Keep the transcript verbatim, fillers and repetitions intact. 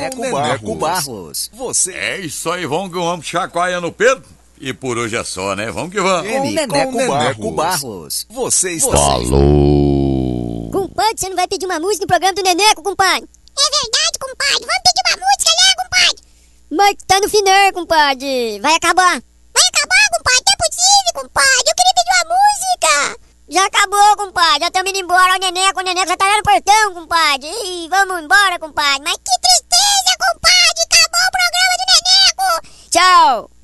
Neneco, Neneco Barros. Barros. Você... É isso aí, vamos que vamos chacoalhando o Pedro. E por hoje é só, né? Vamos que vamos. Com o Neneco, com Neneco Barros. Barros. Você está... Falou! Compadre, você não vai pedir uma música no programa do Neneco, compadre? É verdade, compadre. Vamos pedir uma música, né, compadre? Mas tá no final, compadre. Vai acabar. Vai acabar, compadre? Não é possível, compadre. Eu queria pedir uma música. Já acabou, compadre. Já estamos indo embora. O Neneco, o Neneco já tá lá no portão, compadre. Ih, vamos embora, compadre. Mas que tristeza, compadre. Acabou o programa do Neneco. Tchau.